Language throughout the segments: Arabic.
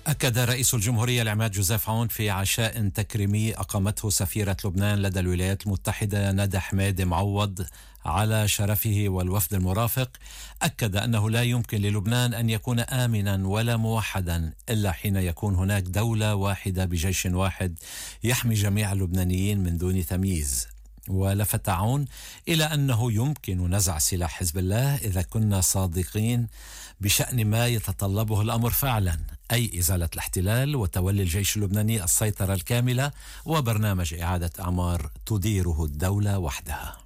أكد رئيس الجمهورية العماد جوزيف عون في عشاء تكريمي أقامته سفيرة لبنان لدى الولايات المتحدة ندى حميدة معوض على شرفه والوفد المرافق. أكد أنه لا يمكن للبنان أن يكون آمنا ولا موحدا إلا حين يكون هناك دولة واحدة بجيش واحد يحمي جميع اللبنانيين من دون تمييز. ولفت عون إلى أنه يمكن نزع سلاح حزب الله إذا كنا صادقين بشأن ما يتطلبه الأمر فعلا، أي إزالة الاحتلال وتولي الجيش اللبناني السيطرة الكاملة وبرنامج إعادة أعمار تديره الدولة وحدها.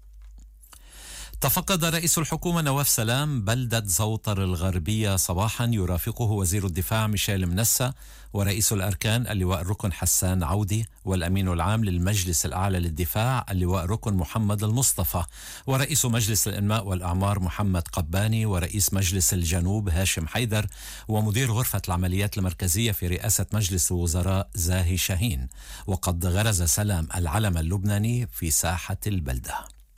تفقد رئيس الحكومة نواف سلام بلدة زوطر الغربية صباحا، يرافقه وزير الدفاع ميشيل منسى ورئيس الأركان اللواء الركن حسان عودي والأمين العام للمجلس الأعلى للدفاع اللواء الركن محمد المصطفى ورئيس مجلس الإنماء والأعمار محمد قباني ورئيس مجلس الجنوب هاشم حيدر ومدير غرفة العمليات المركزية في رئاسة مجلس الوزراء زاهي شاهين. وقد غرز سلام العلم اللبناني في ساحة البلدة.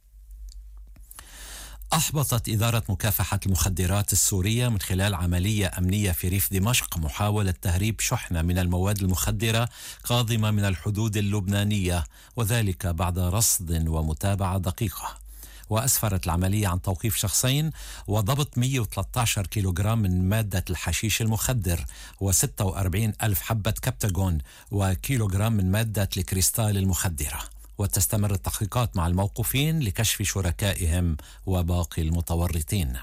أحبطت إدارة مكافحة المخدرات السورية من خلال عملية أمنية في ريف دمشق محاولة تهريب شحنة من المواد المخدرة قادمة من الحدود اللبنانية، وذلك بعد رصد ومتابعة دقيقة. وأسفرت العملية عن توقيف شخصين وضبط 113 كيلوغرام من مادة الحشيش المخدر و46 ألف حبة كبتاغون وكيلوغرام من مادة الكريستال المخدرة. وتستمر التحقيقات مع الموقوفين لكشف شركائهم وباقي المتورطين.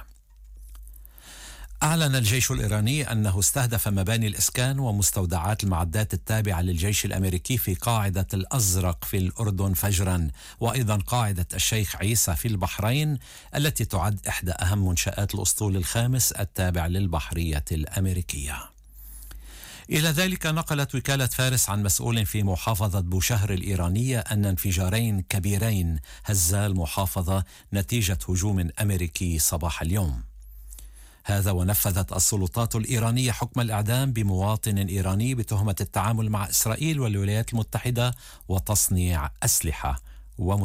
أعلن الجيش الإيراني أنه استهدف مباني الإسكان ومستودعات المعدات التابعة للجيش الأمريكي في قاعدة الأزرق في الأردن فجرا، وأيضا قاعدة الشيخ عيسى في البحرين التي تعد إحدى أهم منشآت الأسطول الخامس التابع للبحرية الأمريكية. إلى ذلك نقلت وكالة فارس عن مسؤول في محافظة بوشهر الإيرانية أن انفجارين كبيرين هزا المحافظة نتيجة هجوم أمريكي صباح اليوم. هذا ونفذت السلطات الإيرانية حكم الإعدام بمواطن إيراني بتهمة التعامل مع إسرائيل والولايات المتحدة وتصنيع أسلحة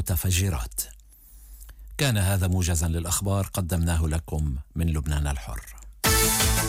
ومتفجرات. كان هذا موجزا للأخبار قدمناه لكم من لبنان الحر.